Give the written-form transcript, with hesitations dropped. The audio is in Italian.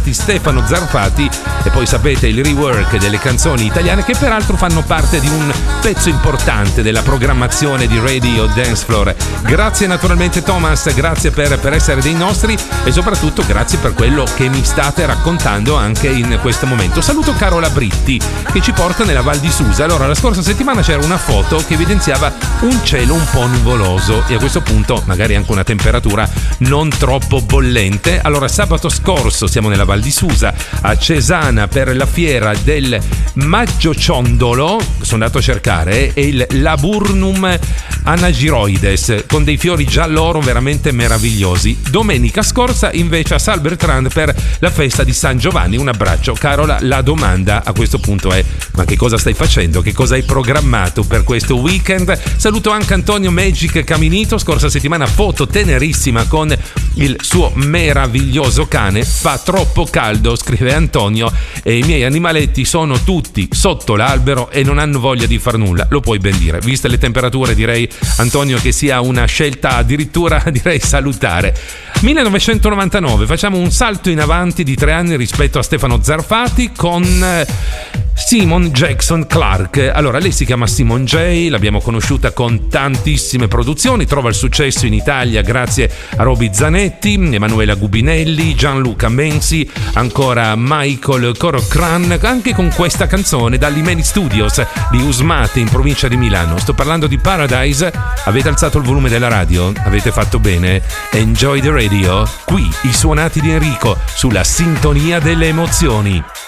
Zarfati, Stefano Zarfati, e poi sapete il rework delle canzoni italiane che peraltro fanno parte di un pezzo importante della programmazione di Radio Dance Floor. Grazie naturalmente Thomas, grazie per essere dei nostri e soprattutto grazie per quello che mi state raccontando anche in questo momento. Saluto Carola Britti che ci porta nella Val di Susa. Allora, la scorsa settimana c'era una foto che evidenziava un cielo un po' nuvoloso e a questo punto magari anche una temperatura non troppo bollente. Allora, sabato scorso siamo nella Val di Susa a Cesana per la fiera del Maggio Ciondolo, sono andato a cercare, e il Laburnum Anagiroides con dei fiori giallo-oro veramente meravigliosi. Domenica scorsa invece a San Bertrand per la festa di San Giovanni. Un abbraccio Carola. La domanda a questo punto è: ma che cosa stai facendo? Che cosa hai programmato per questo weekend? Saluto anche Antonio Magic Caminito, scorsa settimana foto tenerissima con il suo meraviglioso cane. Fa troppo caldo, scrive Antonio, e i miei animaletti sono tutti sotto l'albero e non hanno voglia di far nulla. Lo puoi ben dire, viste le temperature direi Antonio che sia una scelta addirittura direi salutare. 1999, facciamo un salto in avanti di 3 anni rispetto a Stefano Zarfati con Simon Jackson Clark. Allora, lei si chiama Simon J, l'abbiamo conosciuta con tantissime produzioni, trova il successo in Italia grazie a Roby Zanetti, Emanuela Gubinelli, Gianluca Menzi, ancora Michael Corocran, anche con questa canzone dall'Imeni Studios di Usmate in provincia di Milano. Sto parlando di Paradise. Avete alzato il volume della radio? Avete fatto bene? Enjoy the radio. Qui i suonati di Enrico sulla sintonia delle emozioni.